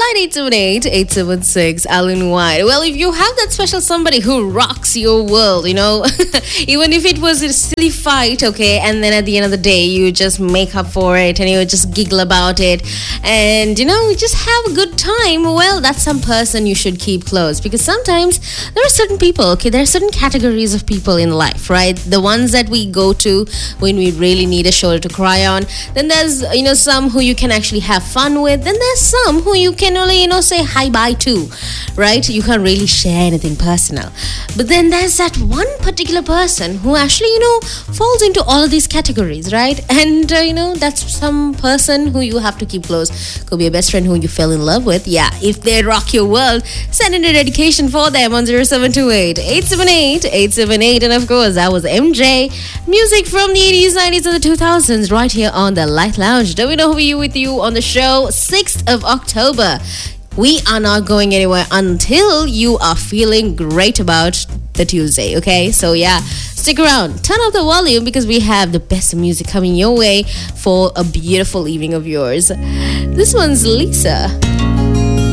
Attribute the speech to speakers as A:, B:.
A: 878-876 Alan White. Well, if you have that special somebody who rocks your world, even if it was a silly fight, okay, and then at the end of the day, you just make up for it and you just giggle about it and, just have a good time, well, that's some person you should keep close, because sometimes there are certain people, okay, there are certain categories of people in life, right? The ones that we go to when we really need a shoulder to cry on. Then there's, some who you can actually have fun with. Then there's some who you can only, say hi-bye to, right? You can't really share anything personal. But then there's that one particular person who actually, falls into all of these categories, right? And, that's some person who you have to keep close. Could be a best friend who you fell in love with. Yeah, if they rock your world, send in a dedication for them on 0728-878-878. And of course, that was MJ. Music from the 80s, 90s, and the 2000s right here on the Light Lounge. Don't we know who are you with you on the show? 6th of October. We are not going anywhere until you are feeling great about the Tuesday, okay? So yeah, stick around. Turn up the volume because we have the best music coming your way for a beautiful evening of yours. This one's Lisa.